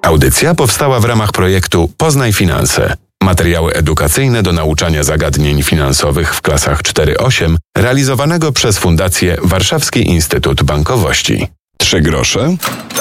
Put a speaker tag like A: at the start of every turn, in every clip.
A: Audycja powstała w ramach projektu Poznaj Finanse. Materiały edukacyjne do nauczania zagadnień finansowych w klasach 4-8 realizowanego przez Fundację Warszawski Instytut Bankowości. 3 grosze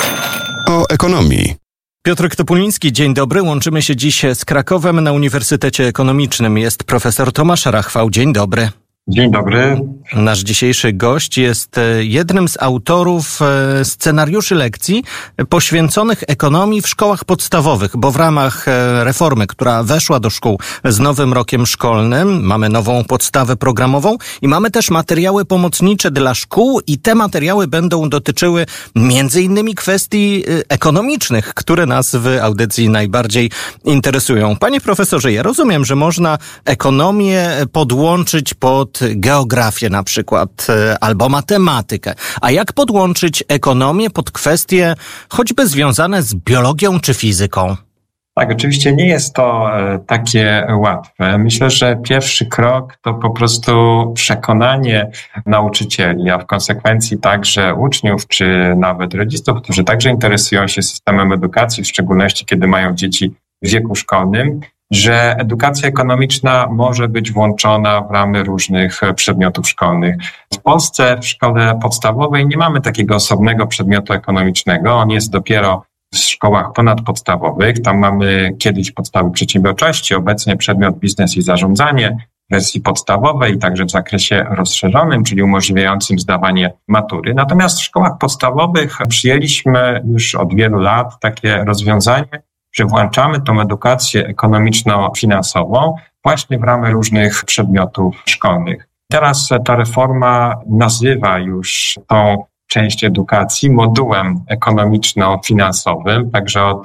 A: o ekonomii.
B: Piotr Topuliński, dzień dobry. Łączymy się dziś z Krakowem na Uniwersytecie Ekonomicznym. Jest profesor Tomasz Rachwał. Dzień dobry.
C: Dzień dobry.
B: Nasz dzisiejszy gość jest jednym z autorów scenariuszy lekcji poświęconych ekonomii w szkołach podstawowych, bo w ramach reformy, która weszła do szkół z nowym rokiem szkolnym, mamy nową podstawę programową i mamy też materiały pomocnicze dla szkół i te materiały będą dotyczyły między innymi kwestii ekonomicznych, które nas w audycji najbardziej interesują. Panie profesorze, ja rozumiem, że można ekonomię podłączyć pod geografię na przykład, albo matematykę. A jak podłączyć ekonomię pod kwestie choćby związane z biologią czy fizyką?
C: Tak, oczywiście nie jest to takie łatwe. Myślę, że pierwszy krok to po prostu przekonanie nauczycieli, a w konsekwencji także uczniów, czy nawet rodziców, którzy także interesują się systemem edukacji, w szczególności kiedy mają dzieci w wieku szkolnym, że edukacja ekonomiczna może być włączona w ramy różnych przedmiotów szkolnych. W Polsce w szkole podstawowej nie mamy takiego osobnego przedmiotu ekonomicznego. On jest dopiero w szkołach ponadpodstawowych. Tam mamy kiedyś podstawy przedsiębiorczości, obecnie przedmiot biznes i zarządzanie w wersji podstawowej, także w zakresie rozszerzonym, czyli umożliwiającym zdawanie matury. Natomiast w szkołach podstawowych przyjęliśmy już od wielu lat takie rozwiązanie, że włączamy tą edukację ekonomiczno-finansową właśnie w ramy różnych przedmiotów szkolnych. Teraz ta reforma nazywa już tą część edukacji modułem ekonomiczno-finansowym, także od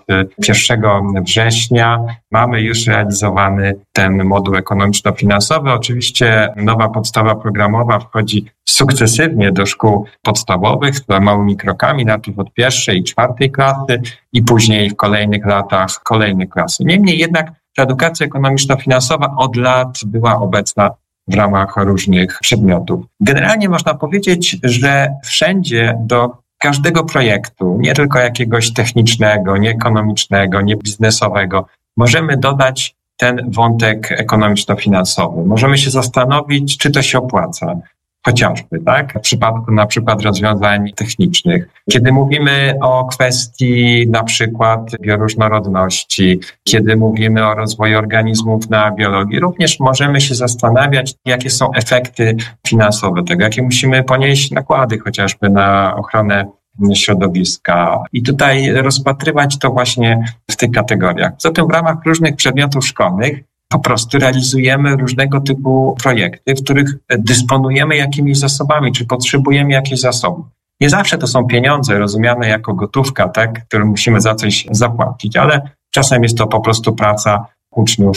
C: 1 września mamy już realizowany ten moduł ekonomiczno-finansowy. Oczywiście nowa podstawa programowa wchodzi sukcesywnie do szkół podstawowych, małymi krokami, najpierw od 1. i 4. klasy i później w kolejnych latach kolejne klasy. Niemniej jednak ta edukacja ekonomiczno-finansowa od lat była obecna w ramach różnych przedmiotów. Generalnie można powiedzieć, że wszędzie do każdego projektu, nie tylko jakiegoś technicznego, nie ekonomicznego, nie biznesowego, możemy dodać ten wątek ekonomiczno-finansowy. Możemy się zastanowić, czy to się opłaca. Chociażby, tak? W przypadku na przykład rozwiązań technicznych. Kiedy mówimy o kwestii na przykład bioróżnorodności, kiedy mówimy o rozwoju organizmów na biologii, również możemy się zastanawiać, jakie są efekty finansowe tego, jakie musimy ponieść nakłady chociażby na ochronę środowiska. I tutaj rozpatrywać to właśnie w tych kategoriach. Zatem w ramach różnych przedmiotów szkolnych po prostu realizujemy różnego typu projekty, w których dysponujemy jakimiś zasobami, czy potrzebujemy jakichś zasobów. Nie zawsze to są pieniądze rozumiane jako gotówka, tak, które musimy za coś zapłacić, ale czasem jest to po prostu praca uczniów